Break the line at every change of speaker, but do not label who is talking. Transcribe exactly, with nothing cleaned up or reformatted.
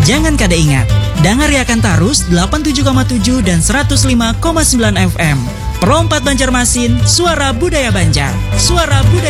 Jangan kada ingat, dangariakan tarus delapan puluh tujuh koma tujuh dan seratus lima koma sembilan F M. Perompat Banjarmasin, suara budaya Banjar. Suara budaya